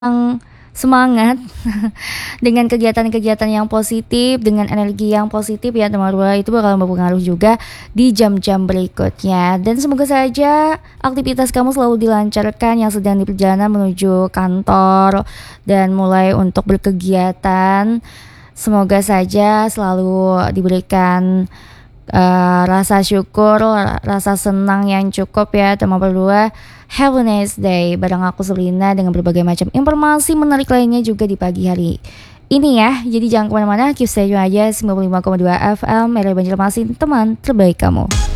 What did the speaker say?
semangat dengan kegiatan-kegiatan yang positif, dengan energi yang positif ya teman berdua, itu bakal berpengaruh juga di jam-jam berikutnya. Dan semoga saja aktivitas kamu selalu dilancarkan yang sedang di perjalanan menuju kantor dan mulai untuk berkegiatan. Semoga saja selalu diberikan rasa syukur, rasa senang yang cukup ya teman berdua. Have a nice day bareng aku Selina dengan berbagai macam informasi menarik lainnya juga di pagi hari ini ya. Jadi jangan kemana-mana, keep stay tune aja 95,2 FM Banjarmasin, teman terbaik kamu.